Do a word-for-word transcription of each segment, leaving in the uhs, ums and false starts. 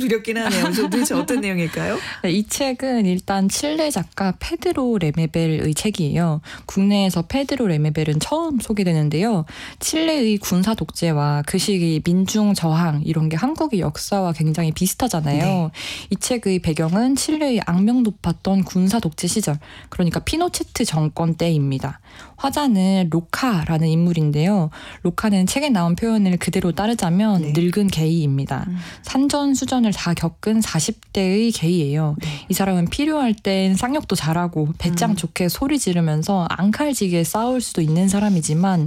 두렵긴 하네요. 도대체 어떤 내용일까요? 네, 이 책은 일단 칠레 작가 페드로 레메벨의 책이에요. 국내에서 페드로 레메벨은 처음 소개되는데요. 칠레의 군사 독재와 그 시기 민중 저항 이런 게 한국의 역사와 굉장히 비슷하잖아요. 네. 이 책의 배경은 칠레의 악명 높았던 군사 독재 시절, 그러니까 피노체트 정권 때입니다. 화자는 로카라는 인물인데요. 로카는 책에 나온 표현을 그대로 따르자면 네. 늙은 게이입니다. 음. 산전수전을 다 겪은 사십 대의 게이예요. 네. 이 사람은 필요할 땐 쌍욕도 잘하고 배짱 음. 좋게 소리 지르면서 앙칼지게 싸울 수도 있는 사람이지만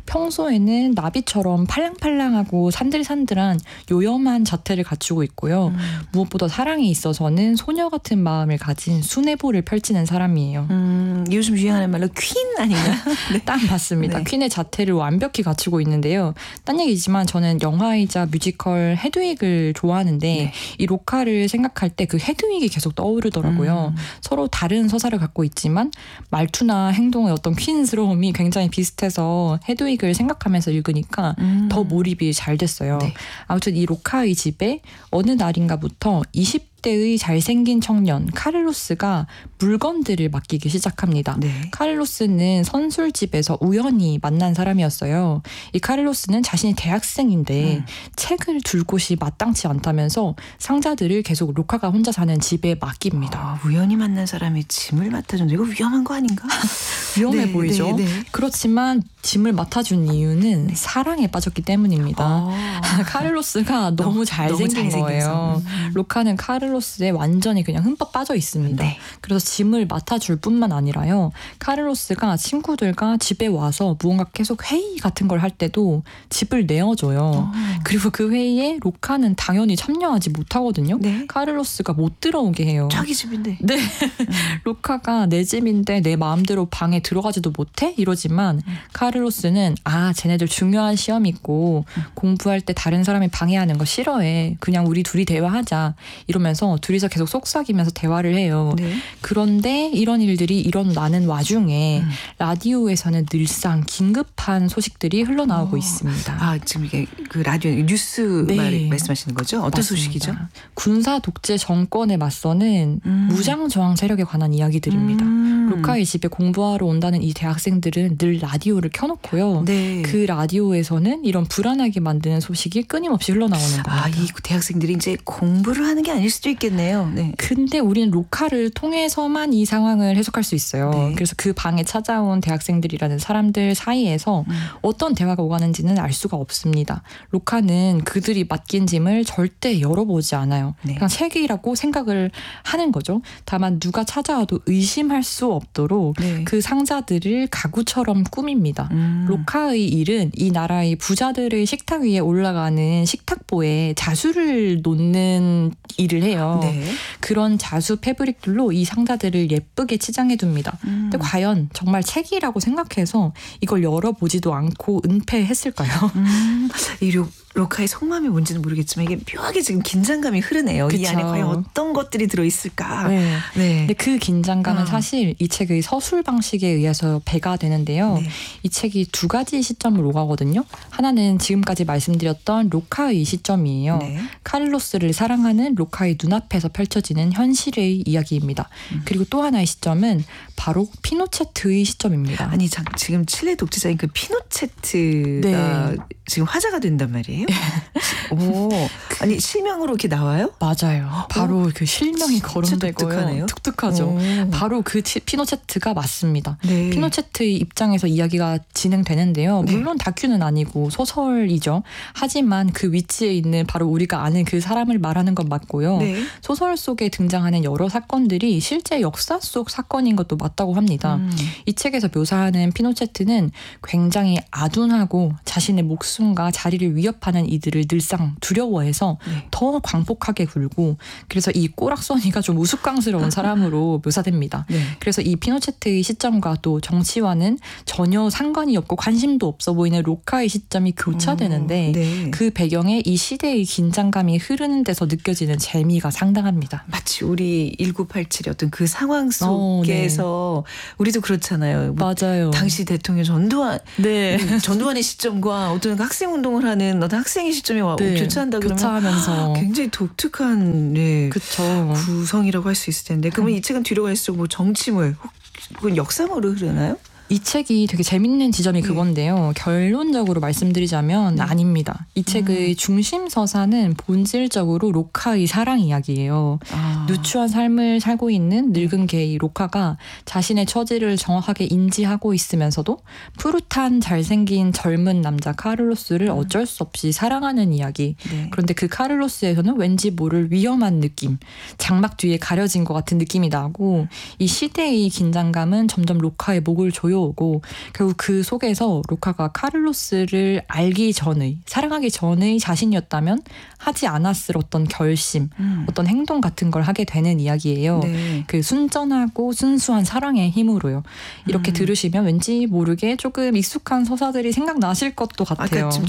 평소에는 나비처럼 팔랑팔랑하고 산들산들한 요염한 자태를 갖추고 있고요. 음. 무엇보다 사랑에 있어서는 소녀 같은 마음을 가진 순애보를 펼치는 사람이에요. 음, 요즘 유행하는 말로 퀸 아닌가요? 네. 딱 맞습니다. 네. 퀸의 자태를 완벽히 갖추고 있는데요. 딴 얘기지만 저는 영화이자 뮤지컬 헤드윅을 좋아하는데 네. 이 로카를 생각할 때 그 헤드윅이 계속 떠오르더라고요. 음. 서로 다른 서사를 갖고 있지만 말투나 행동의 어떤 퀸스러움이 굉장히 비슷해서 헤드윅을 생각하면서 읽으니까 음. 더 몰입이 잘 됐어요. 네. 아무튼 이 로카의 집에 어느 날인가부터 이십 대의 잘생긴 청년 카를로스가 물건들을 맡기기 시작합니다. 네. 카를로스는 선술집에서 우연히 만난 사람이었어요. 이 카를로스는 자신이 대학생인데 음. 책을 둘 곳이 마땅치 않다면서 상자들을 계속 로카가 혼자 사는 집에 맡깁니다. 아, 우연히 만난 사람이 짐을 맡아준다. 이거 위험한 거 아닌가? 위험해 네, 보이죠. 네, 네. 그렇지만 짐을 맡아준 이유는 네. 사랑에 빠졌기 때문입니다. 아. 카를로스가 너무, 너무 잘생긴 너무 거예요. 음. 로카는 카를로스에 완전히 그냥 흠뻑 빠져 있습니다. 네. 그래서 짐을 맡아줄 뿐만 아니라요. 카를로스가 친구들과 집에 와서 무언가 계속 회의 같은 걸 할 때도 집을 내어줘요. 아. 그리고 그 회의에 로카는 당연히 참여하지 못하거든요. 네. 카를로스가 못 들어오게 해요. 자기 집인데. 네. 음. 로카가 내 집인데 내 마음대로 방에 들어가지도 못해? 이러지만 음. 카를로스는 아 쟤네들 중요한 시험 있고 음. 공부할 때 다른 사람이 방해하는 거 싫어해. 그냥 우리 둘이 대화하자. 이러면서 둘이서 계속 속삭이면서 대화를 해요. 네. 그런데 이런 일들이 일어나는 와중에 음. 라디오에서는 늘상 긴급한 소식들이 흘러나오고 오. 있습니다. 아 지금 이게 그 라디오 뉴스 네. 말, 말씀하시는 거죠? 어떤 맞습니다. 소식이죠? 군사 독재 정권에 맞서는 음. 무장 저항 세력에 관한 이야기들입니다. 음. 로카의 집에 공부하러 온다는 이 대학생들은 늘 라디오를 켜놓고요. 네. 그 라디오에서는 이런 불안하게 만드는 소식이 끊임없이 흘러나오는 겁니다. 아, 이 대학생들이 이제 공부를 하는 게 아닐 수도 있겠네요. 네. 근데 우리는 로카를 통해서만 이 상황을 해석할 수 있어요. 네. 그래서 그 방에 찾아온 대학생들이라는 사람들 사이에서 음. 어떤 대화가 오가는지는 알 수가 없습니다. 로카는 그들이 맡긴 짐을 절대 열어보지 않아요. 네. 그냥 책이라고 생각을 하는 거죠. 다만 누가 찾아와도 의심할 수 없도록 네. 그 상자들을 가구처럼 꾸밉니다. 음. 로카의 일은 이 나라의 부자들의 식탁 위에 올라가는 식탁보에 자수를 놓는 일을 해요. 네. 그런 자수 패브릭들로 이 상자들을 예쁘게 치장해둡니다. 음. 근데 과연 정말 책이라고 생각해서 이걸 열어보지도 않고 은폐했을까요? 음. 이 로, 로카의 속마음이 뭔지는 모르겠지만 이게 묘하게 지금 긴장감이 흐르네요. 그쵸. 이 안에 과연 어떤 것들이 들어있을까. 네. 네. 근데 그 긴장감은 어. 사실 이 책의 서술 방식에 의해서 배가 되는데요. 네. 이 책이 두 가지 시점을 오가거든요. 하나는 지금까지 말씀드렸던 로카의 시점이에요. 네. 카를로스를 사랑하는 로카의 눈앞에서 펼쳐지는 현실의 이야기입니다. 음. 그리고 또 하나의 시점은 바로 피노체트의 시점입니다. 아니 자, 지금 칠레 독재자인 그 피노체트가 네. 지금 화제가 된단 말이에요. 오, 아니 실명으로 이렇게 나와요? 맞아요. 바로 오, 그 실명이 거론되고요. 독특하죠. 오. 바로 그 피노체트가 맞습니다. 네. 피노체트의 입장에서 이야기가 진행되는데요. 물론 네. 다큐는 아니고 소설이죠. 하지만 그 위치에 있는 바로 우리가 아는 그 사람을 말하는 건 맞고요. 네. 소설 속에 등장하는 여러 사건들이 실제 역사 속 사건인 것도 맞다고 합니다. 음. 이 책에서 묘사하는 피노체트는 굉장히 아둔하고 자신의 목숨과 자리를 위협하는 이들을 늘상 두려워해서 네. 더 광폭하게 굴고 그래서 이 꼬락서니가 좀 우스꽝스러운 사람으로 묘사됩니다. 네. 그래서 이 피노체트의 시점과 또 정치와는 전혀 상관이 없고 관심도 없어 보이는 로카의 시점이 교차되는데 오, 네. 그 배경에 이 시대의 긴장감이 흐르는 데서 느껴지는 재미가 상당합니다. 마치 우리 천구백팔십칠의 어떤 그 상황 속에서 어, 네. 우리도 그렇잖아요. 맞아요. 당시 대통령 전두환, 네. 전두환의 시점과 어떤 학생운동을 하는 어떤 학생의 시점에 와 네, 교차한다 그러면 교차하면서 굉장히 독특한 네, 그쵸. 구성이라고 할 수 있을 텐데 그러면 이 책은 뒤로 갈수록 뭐 정치물 혹은 역사물로 흐르나요? 이 책이 되게 재밌는 지점이 네. 그건데요. 결론적으로 말씀드리자면 네. 아닙니다. 이 책의 음. 중심 서사는 본질적으로 로카의 사랑 이야기예요. 아. 누추한 삶을 살고 있는 늙은 게이 로카가 자신의 처지를 정확하게 인지하고 있으면서도 푸릇한 잘생긴 젊은 남자 카를로스를 음. 어쩔 수 없이 사랑하는 이야기. 네. 그런데 그 카를로스에서는 왠지 모를 위험한 느낌, 장막 뒤에 가려진 것 같은 느낌이 나고 이 시대의 긴장감은 점점 로카의 목을 조여오고 결국 그 속에서 로카가 카를로스를 알기 전의, 사랑하기 전의 자신이었다면 하지 않았을 어떤 결심, 음. 어떤 행동 같은 걸 하게 되는 이야기예요. 네. 그 순전하고 순수한 사랑의 힘으로요. 이렇게 음. 들으시면 왠지 모르게 조금 익숙한 서사들이 생각나실 것도 아까 같아요. 지금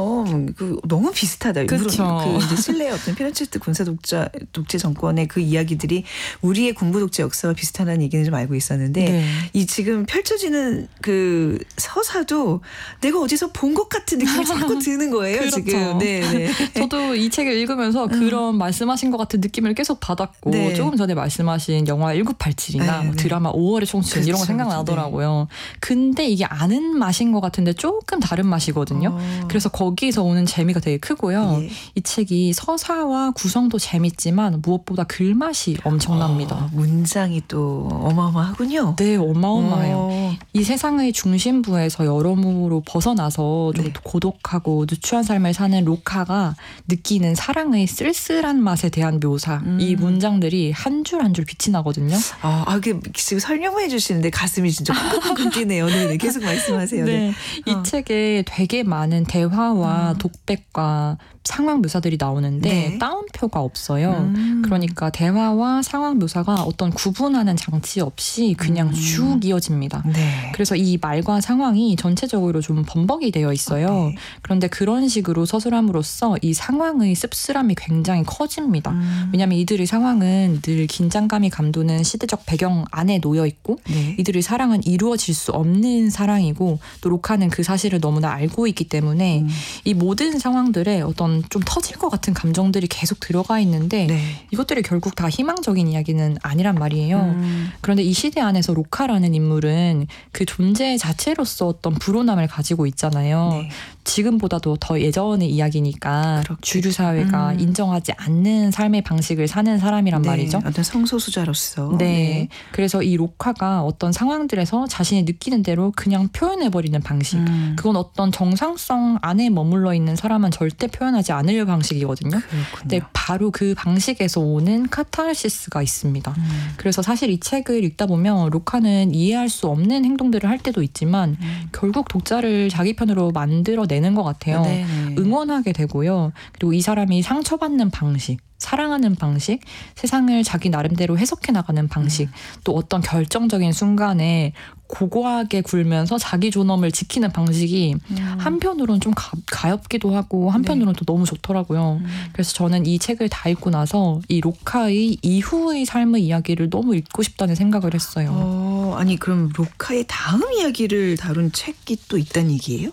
점점 그 너무 비슷하다. 그쵸. 물론 그 이제 신뢰의 어떤 피노체트 군사 독자 독재 정권의 그 이야기들이 우리의 군부 독재 역사와 비슷하다는 얘기는 좀 알고 있었는데 네. 이 지금 펼쳐지는 그 서사도 내가 어디서 본 것 같은 느낌이 자꾸 드는 거예요. 그렇죠. 지금. 네, 네. 저도 이 책을 읽으면서 그런 말씀하신 것 같은 느낌을 계속 받았고 네. 조금 전에 말씀하신 영화 천구백팔십칠이나 네, 뭐 네. 드라마 오월의 청춘 이런 거 그렇죠, 생각나더라고요. 근데 이게 아는 맛인 것 같은데 조금 다른 맛이거든요. 어. 그래서 거기서 오는 재미가 되게 크고요. 예. 이 책이 서사와 구성도 재밌지만 무엇보다 글맛이 엄청납니다. 어, 문장이 또 어마어마하군요. 네, 어마어마해요. 어. 이 세상의 중심부에서 여러모로 벗어나서 좀 네. 고독하고 누추한 삶을 사는 로카가 느끼는 사랑의 쓸쓸한 맛에 대한 묘사, 음. 이 문장들이 한 줄 한 줄 빛이 나거든요. 아, 아, 그 지금 설명해 주시는데 가슴이 진짜 쿵쿵쿵 뛰네요. 네, 네, 계속 말씀하세요. 네. 네, 이 어. 책에 되게 많은 대화와 음. 독백과 상황 묘사들이 나오는데 네. 따옴표가 없어요. 음. 그러니까 대화와 상황 묘사가 어떤 구분하는 장치 없이 그냥 음. 쭉 이어집니다. 네. 그래서 이 말과 상황이 전체적으로 좀 번복이 되어 있어요. 네. 그런데 그런 식으로 서술함으로써 이 상황의 씁쓸함이 굉장히 커집니다. 음. 왜냐하면 이들의 상황은 늘 긴장감이 감도는 시대적 배경 안에 놓여 있고 네. 이들의 사랑은 이루어질 수 없는 사랑이고 또 로카는 그 사실을 너무나 알고 있기 때문에 음. 이 모든 상황들에 어떤 좀 터질 것 같은 감정들이 계속 들어가 있는데 네. 이것들이 결국 다 희망적인 이야기는 아니란 말이에요. 음. 그런데 이 시대 안에서 로카라는 인물은 그 존재 자체로서 어떤 불온함을 가지고 있잖아요. 네. 지금보다도 더 예전의 이야기니까 그렇겠죠. 주류 사회가 음. 인정하지 않는 삶의 방식을 사는 사람이란 네. 말이죠. 어떤 성소수자로서. 네. 그래서 이 로카가 어떤 상황들에서 자신이 느끼는 대로 그냥 표현해버리는 방식. 음. 그건 어떤 정상성 안에 머물러 있는 사람은 절대 표현하지 않을 방식이거든요. 그렇군요. 근데 바로 그 방식에서 오는 카타르시스가 있습니다. 음. 그래서 사실 이 책을 읽다 보면 로카는 이해할 수 없는 행동들을 할 때도 있지만 음. 결국 독자를 자기 편으로 만들어내는 것 같아요. 네, 네. 응원하게 되고요. 그리고 이 사람이 상처받는 방식, 사랑하는 방식, 세상을 자기 나름대로 해석해 나가는 방식, 음. 또 어떤 결정적인 순간에 고고하게 굴면서 자기 존엄을 지키는 방식이 음. 한편으로는 좀 가, 가엽기도 하고 한편으로는 또 너무 좋더라고요. 음. 그래서 저는 이 책을 다 읽고 나서 이 로카의 이후의 삶의 이야기를 너무 읽고 싶다는 생각을 했어요. 어, 아니 그럼 로카의 다음 이야기를 다룬 책이 또 있다는 얘기예요?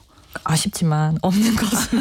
아쉽지만 없는 것으로.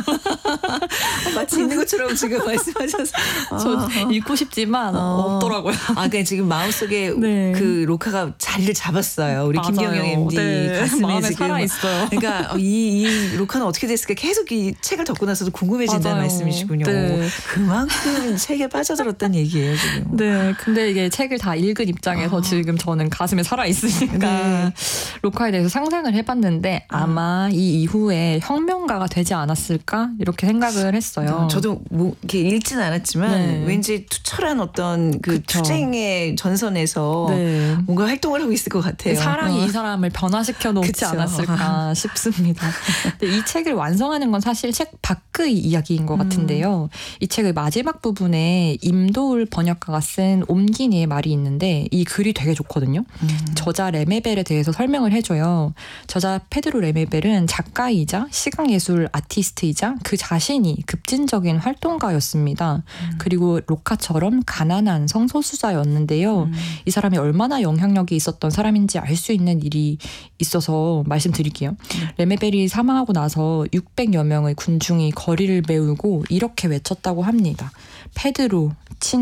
마치 있는 것처럼 지금 말씀하셔서. 저 아. 읽고 싶지만 어. 없더라고요. 아, 그러니까 지금 마음속에 네. 그 로카가 자리를 잡았어요. 우리 김경영 엠디 네. 가슴에 마음에 지금. 살아 있어요. 그러니까 이, 이 로카는 어떻게 됐을까 계속 이 책을 덮고 나서도 궁금해진다는 맞아요. 말씀이시군요. 네. 그만큼 책에 빠져들었다는 얘기예요, 지금. 네, 근데 이게 책을 다 읽은 입장에서 아. 지금 저는 가슴에 살아 있으니까 네. 로카에 대해서 상상을 해봤는데 아마 이 이후에 혁명가가 되지 않았을까 이렇게 생각을 했어요. 저도 뭐 이렇게 읽지는 않았지만 네. 왠지 투철한 어떤 그 그쵸. 투쟁의 전선에서 네. 뭔가 활동을 하고 있을 것 같아요. 사랑이 어. 이 사람을 변화시켜 놓지 그쵸. 않았을까 싶습니다. 근데 이 책을 완성하는 건 사실 책 밖의 이야기인 것 같은데요. 이 책의 마지막 부분에 임도울 번역가가 쓴 옴기니의 말이 있는데 이 글이 되게 좋거든요. 음. 저자 레메벨에 대해서 설명을 해줘요. 저자 페드로 레메벨은 작가이자 시각예술 아티스트이자 그 자, 자신이 급진적인 활동가였습니다. 음. 그리고 로카처럼 가난한 성소수자였는데요. 음. 이 사람이 얼마나 영향력이 있었던 사람인지 알 수 있는 일이 있어서 말씀드릴게요. 음. 레메벨이 사망하고 나서 육백여 명의 군중이 거리를 메우고 이렇게 외쳤다고 합니다. 페드로, 친